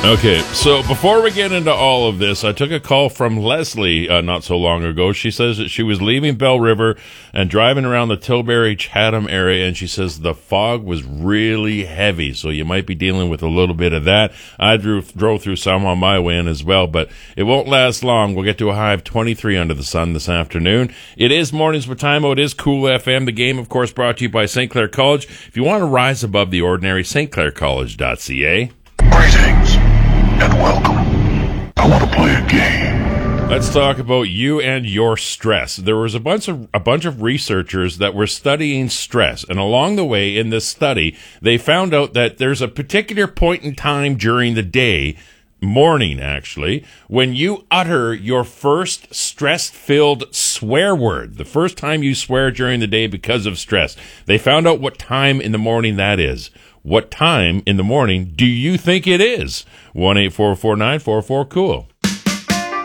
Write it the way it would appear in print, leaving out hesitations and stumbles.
Okay, so before we get into all of this, I took a call from Leslie not so long ago. She says that she was leaving Bell River and driving around the Tilbury-Chatham area, and she says the fog was really heavy, so you might be dealing with a little bit of that. I drove through some on my way in as well, but it won't last long. We'll get to a high of 23 under the sun this afternoon. It is Mornings with Timo. It is Cool FM. The game, of course, brought to you by St. Clair College. If you want to rise above the ordinary, stclaircollege.ca. Greetings and welcome. I want to play a game. Let's talk about you and your stress. There was a bunch of researchers that were studying stress, and along the way in this study, they found out that there's a particular point in time during the day, morning actually, when you utter your first stress-filled swear word, the first time you swear during the day because of stress. They found out what time in the morning that is. What time in the morning do you think it is? 1-844-944-COOL.